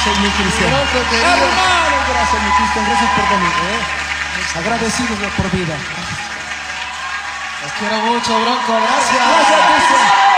Gracias, mi Cristian. Hermano, gracias, mi Cristian. Gracias por venir. Agradecidos por vida. Los quiero mucho, Bronco. Gracias. Gracias, Cristian.